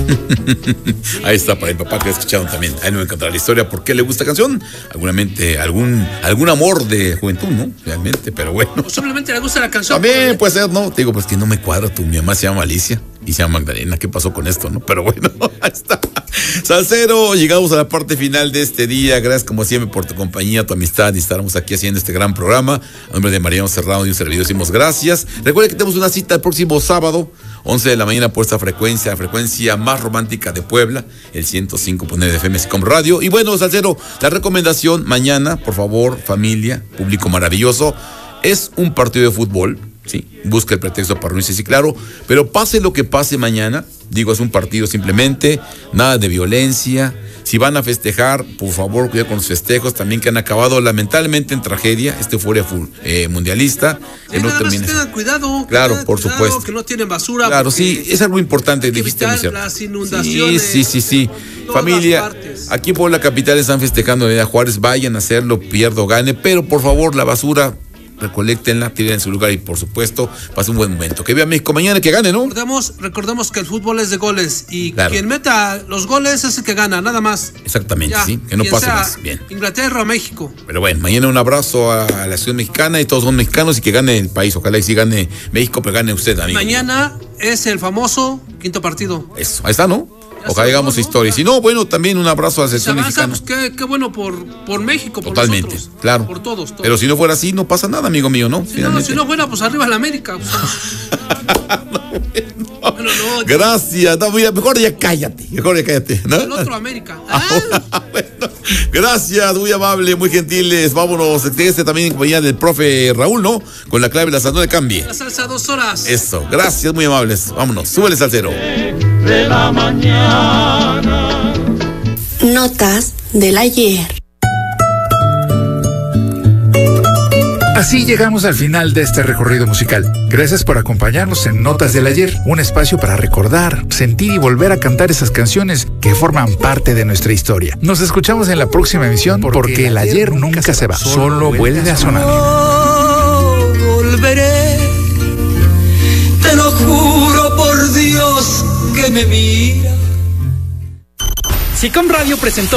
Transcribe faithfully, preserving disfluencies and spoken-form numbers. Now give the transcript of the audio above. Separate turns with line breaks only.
Ahí está para el papá que escucharon también. A él no me encantará la historia. ¿Por qué le gusta la canción? Algunamente, algún, algún amor de juventud, ¿no? Realmente, pero bueno.
O simplemente le gusta la canción.
También puede ser, ¿no? Te digo, pues que no me cuadra tú. Mi mamá se llama Alicia y se llama Magdalena. ¿Qué pasó con esto, no? Pero bueno, ahí está. Salsero, llegamos a la parte final de este día. Gracias como siempre por tu compañía, tu amistad y estaremos aquí haciendo este gran programa. A nombre de Mariano Serrano y un servidor decimos gracias. Recuerden que tenemos una cita el próximo sábado, once de la mañana por esta frecuencia, la frecuencia más romántica de Puebla, el ciento cinco punto nueve de F M Sicom Radio. Y bueno, Salsero, la recomendación mañana, por favor, familia, público maravilloso, es un partido de fútbol. Sí, busca el pretexto para reunirse, sí, claro, pero pase lo que pase mañana, digo, es un partido simplemente, nada de violencia. Si van a festejar, por favor, cuidado con los festejos también que han acabado lamentablemente en tragedia, esta euforia full, eh, mundialista.
Que no termine. Tengan cuidado.
Claro,
tengan
por
cuidado,
supuesto.
Que no tienen basura.
Claro, sí, es algo importante, dijiste,
evitar las inundaciones.
Sí, sí, sí, sí. Familia, aquí por la capital están festejando a Juárez, vayan a hacerlo, pierda o gane, pero por favor, la basura, recoléctenla, tiren en su lugar y por supuesto pase un buen momento. Que vea México mañana, que gane, ¿no?
Recordemos, recordemos que el fútbol es de goles y
claro,
quien meta los goles es el que gana, nada más.
Exactamente,
ya,
sí, que no pase
sea
más. Bien.
Inglaterra o México.
Pero bueno, mañana un abrazo a la ciudad mexicana y todos son mexicanos y que gane el país. Ojalá y sí gane México, pero gane usted, amigo.
Mañana es el famoso quinto partido.
Eso, ahí está, ¿no? Ojalá llegamos a historia. Si no, bueno, también un abrazo a la selección mexicana.
Pues qué, qué bueno por, por México, por
totalmente,
nosotros,
claro.
Por todos, todos.
Pero si no fuera así, no pasa nada, amigo mío, ¿no?
Si, no, si no fuera, pues arriba la América. Pues.
no, bueno, no, gracias. No, mira, mejor ya cállate. Mejor ya cállate, ¿no?
El otro América.
Ah. Bueno, gracias, muy amable, muy gentiles. Vámonos. Este también en compañía del profe Raúl, ¿no? Con la clave de la salsa, no le cambie.
La salsa dos horas.
Eso, gracias, muy amables. Vámonos, súbele, salsero.
De la mañana.
Notas del ayer.
Así llegamos al final de este recorrido musical. Gracias por acompañarnos en Notas del Ayer, un espacio para recordar, sentir y volver a cantar esas canciones que forman parte de nuestra historia. Nos escuchamos en la próxima emisión porque, porque el ayer nunca se, se va, solo vuelve a sonar.
No volveré, te lo juro por Dios que me mira.
Sicom Radio presentó